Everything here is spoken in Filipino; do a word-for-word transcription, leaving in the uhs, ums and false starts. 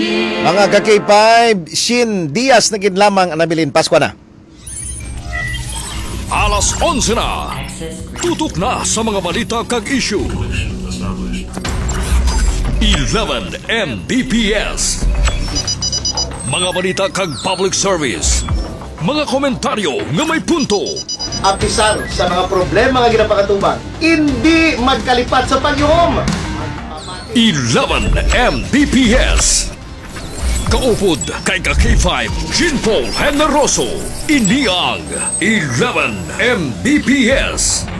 Mga ka-K five, Shin Diaz na lamang nabilin. Pasko na. Alas onse na. Tutok na sa mga balita kag issue. eleven M B P S. Mga balita kag public service. Mga komentaryo nga may punto. Apisar sa mga problema nga ginapakatubang, hindi magkalipat sa pagyuhom. eleven M B P S. Kaupod kay ka-K five, Jean Paul Generoso. Iniang eleven M B P S.